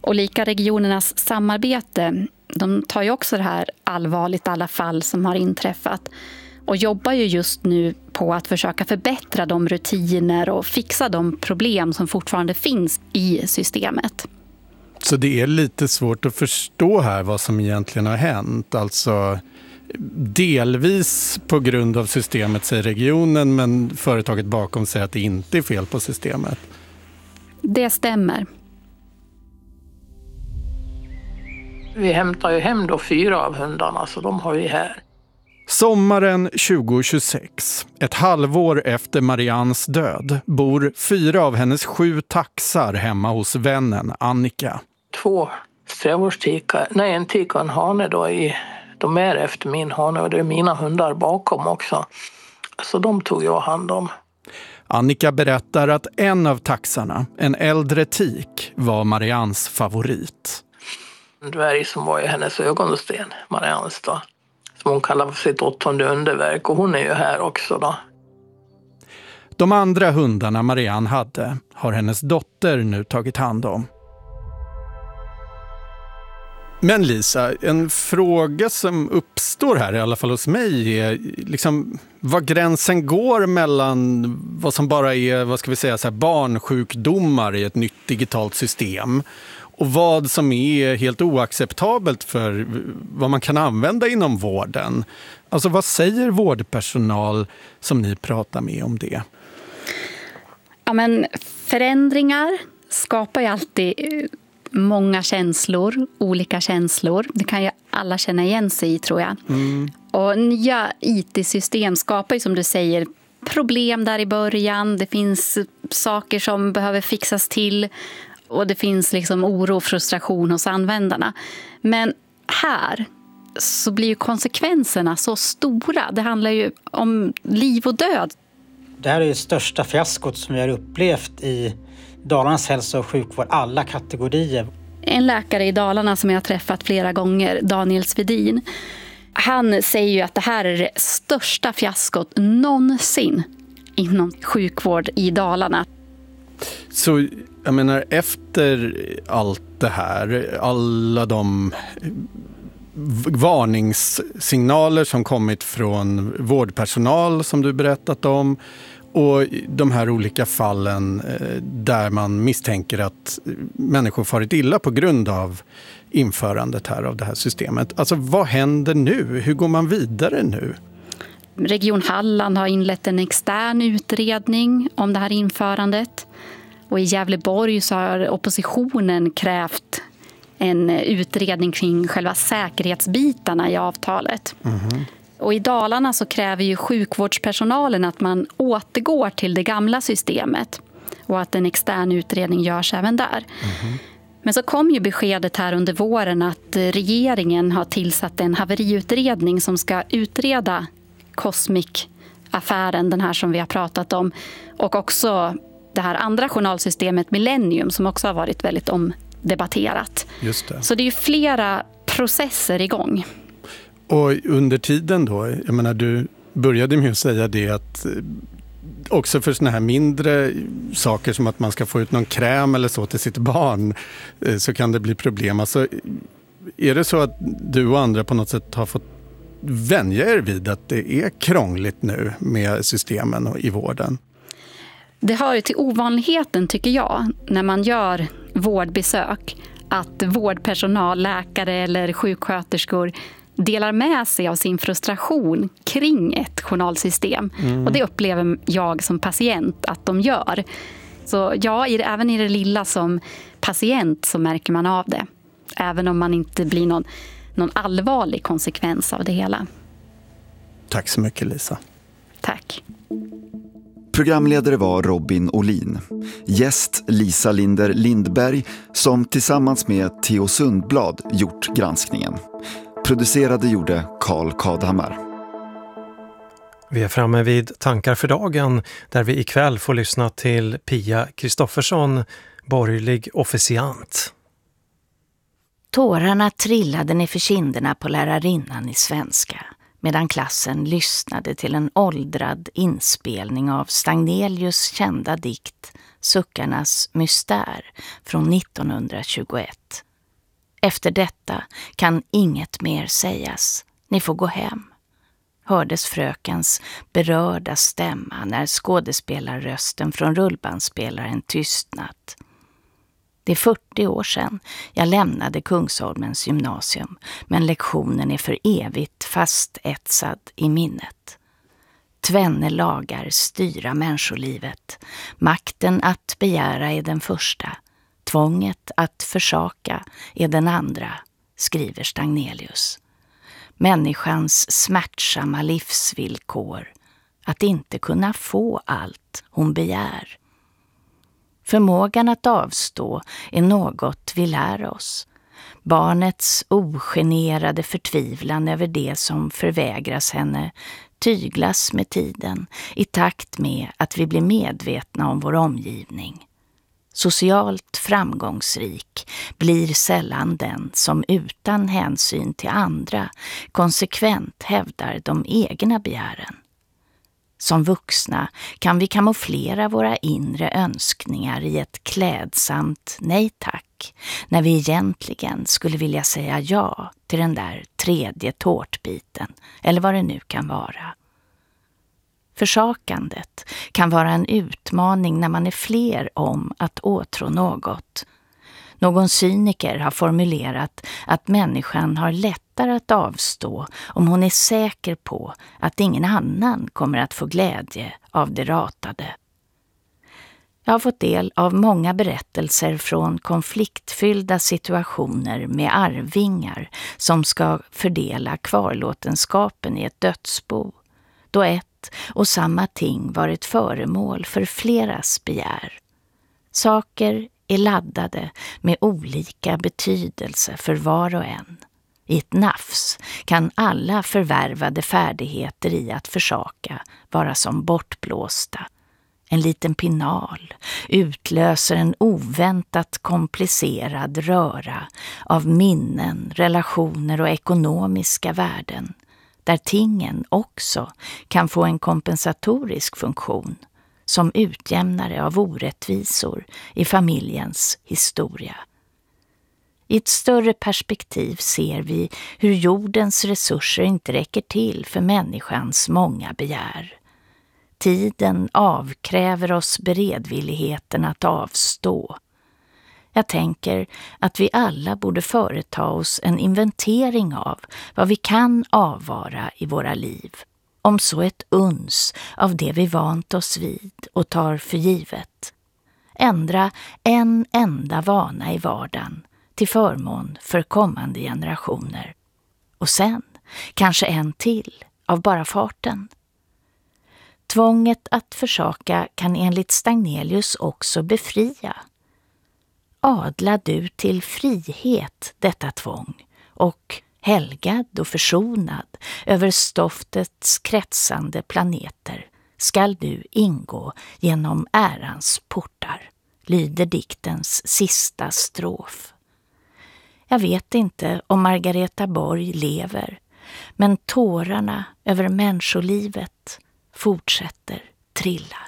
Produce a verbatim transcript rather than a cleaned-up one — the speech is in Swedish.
Och lika regionernas samarbete, de tar ju också det här allvarligt, alla fall som har inträffat. Och jobbar ju just nu på att försöka förbättra de rutiner och fixa de problem som fortfarande finns i systemet. Så det är lite svårt att förstå här vad som egentligen har hänt. Alltså delvis på grund av systemet säger regionen, men företaget bakom säger att det inte är fel på systemet. Det stämmer. Vi hämtar ju hem då fyra av hundarna, så de har vi här. Sommaren tjugohundratjugosex, ett halvår efter Mariannes död, bor fyra av hennes sju taxar hemma hos vännen Annika. Två strävårdstikar, nej en tik och en hane då i, de är efter min hane och det är mina hundar bakom också. Så de tog jag hand om. Annika berättar att en av taxarna, en äldre tik, var Mariannes favorit. En dvärg som var i hennes ögonsten, Mariannes då. Som hon kallar för sitt åttonde underverk, och hon är ju här också då. De andra hundarna Marianne hade har hennes dotter nu tagit hand om. Men Lisa, en fråga som uppstår här, i alla fall hos mig, är liksom vad gränsen går mellan vad som bara är, vad ska vi säga, så här barnsjukdomar i ett nytt digitalt system och vad som är helt oacceptabelt för vad man kan använda inom vården. Alltså vad säger vårdpersonal som ni pratar med om det? Ja, men förändringar skapar ju alltid många känslor, olika känslor. Det kan ju alla känna igen sig i, tror jag. Mm. Och nya I T-system skapar ju, som du säger, problem där i början. Det finns saker som behöver fixas till och det finns liksom oro och frustration hos användarna. Men här så blir ju konsekvenserna så stora. Det handlar ju om liv och död. Det här är det största fiaskot som vi har upplevt i Dalarnas hälso- och sjukvård, alla kategorier. En läkare i Dalarna som jag har träffat flera gånger, Daniel Svedin, han säger ju att det här är det största fiaskot någonsin inom sjukvård i Dalarna. Så jag menar, efter allt det här, alla de varningssignaler som kommit från vårdpersonal som du berättat om, och de här olika fallen där man misstänker att människor farit illa på grund av införandet här av det här systemet. Alltså vad händer nu? Hur går man vidare nu? Region Halland har inlett en extern utredning om det här införandet. Och i Gävleborg så har oppositionen krävt en utredning kring själva säkerhetsbitarna i avtalet. Mm-hmm. Och i Dalarna så kräver ju sjukvårdspersonalen att man återgår till det gamla systemet och att en extern utredning görs även där. Mm-hmm. Men så kom ju beskedet här under våren att regeringen har tillsatt en haveriutredning som ska utreda Cosmic-affären, den här som vi har pratat om, och också det här andra journalsystemet Millennium som också har varit väldigt omdebatterat. Just det. Så det är ju flera processer igång. Och under tiden då, jag menar, du började med att säga det att också för såna här mindre saker som att man ska få ut någon kräm eller så till sitt barn så kan det bli problem. Alltså, är det så att du och andra på något sätt har fått vänja er vid att det är krångligt nu med systemen och i vården? Det hör ju till ovanligheten, tycker jag, när man gör vårdbesök, att vårdpersonal, läkare eller sjuksköterskor delar med sig av sin frustration kring ett journalsystem. Mm. Och det upplever jag som patient att de gör. Så ja, i det, även i det lilla som patient så märker man av det. Även om man inte blir någon, någon allvarlig konsekvens av det hela. Tack så mycket, Lisa. Tack. Programledare var Robin Olin. Gäst Lisa Linder Lindberg som tillsammans med Theo Sundblad gjort granskningen. Producerade gjorde Carl Kadhammar. Vi är framme vid tankar för dagen där vi ikväll får lyssna till Pia Kristoffersson, borgerlig officiant. Tårarna trillade ner för kinderna på lärarinnan i svenska medan klassen lyssnade till en åldrad inspelning av Stagnelius kända dikt Suckarnas mystär från nittonhundratjugoett. Efter detta kan inget mer sägas. Ni får gå hem. Hördes frökens berörda stämma när skådespelarrösten från rullbandspelaren tystnat. Det är fyrtio år sedan jag lämnade Kungsholmens gymnasium, men lektionen är för evigt fastetsad i minnet. Tvenne lagar styra människolivet. Makten att begära är den första. Tvånget att försaka är den andra, skriver Stagnelius. Människans smärtsamma livsvillkor, att inte kunna få allt hon begär. Förmågan att avstå är något vi lär oss. Barnets ogenerade förtvivlan över det som förvägras henne tyglas med tiden i takt med att vi blir medvetna om vår omgivning. Socialt framgångsrik blir sällan den som utan hänsyn till andra konsekvent hävdar de egna begären. Som vuxna kan vi kamouflera våra inre önskningar i ett klädsamt nej tack, när vi egentligen skulle vilja säga ja till den där tredje tårtbiten eller vad det nu kan vara. Försakandet kan vara en utmaning när man är fler om att åtrå något. Någon cyniker har formulerat att människan har lättare att avstå om hon är säker på att ingen annan kommer att få glädje av det ratade. Jag har fått del av många berättelser från konfliktfyllda situationer med arvingar som ska fördela kvarlåtenskapen i ett dödsbo, då ett och samma ting varit föremål för fleras begär. Saker är laddade med olika betydelse för var och en. I ett nafs kan alla förvärvade färdigheter i att försaka vara som bortblåsta. En liten pinal utlöser en oväntat komplicerad röra av minnen, relationer och ekonomiska värden, där tingen också kan få en kompensatorisk funktion som utjämnare av orättvisor i familjens historia. I ett större perspektiv ser vi hur jordens resurser inte räcker till för människans många begär. Tiden avkräver oss beredvilligheten att avstå. Jag tänker att vi alla borde företa oss en inventering av vad vi kan avvara i våra liv. Om så ett uns av det vi vant oss vid och tar för givet. Ändra en enda vana i vardagen till förmån för kommande generationer. Och sen kanske en till av bara farten. Tvånget att försaka kan enligt Stagnelius också befria. Adla du till frihet detta tvång och helgad och försonad över stoftets kretsande planeter skall du ingå genom ärans portar, lyder diktens sista strof. Jag vet inte om Margareta Borg lever, men tårarna över människolivet fortsätter trilla.